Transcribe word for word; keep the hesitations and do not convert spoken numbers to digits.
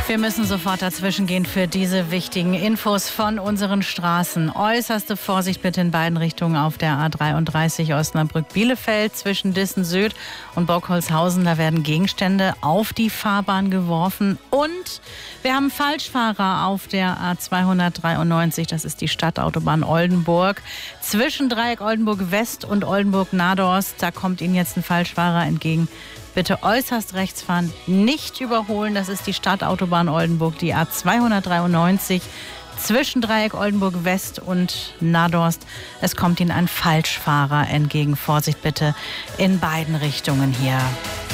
Wir müssen sofort dazwischen gehen für diese wichtigen Infos von unseren Straßen. Äußerste Vorsicht bitte in beiden Richtungen auf der A dreiunddreißig Osnabrück-Bielefeld zwischen Dissen-Süd und Bockholzhausen. Da werden Gegenstände auf die Fahrbahn geworfen. Und wir haben Falschfahrer auf der A zweihundertdreiundneunzig. Das ist die Stadtautobahn Oldenburg. Zwischen Dreieck Oldenburg West und Oldenburg Nadorst. Da kommt Ihnen jetzt ein Falschfahrer entgegen. Bitte äußerst rechts fahren, nicht überholen. Das ist die Stadtautobahn Oldenburg, die A zweihundertdreiundneunzig zwischen Dreieck Oldenburg West und Nadorst. Es kommt Ihnen ein Falschfahrer entgegen. Vorsicht bitte in beiden Richtungen hier.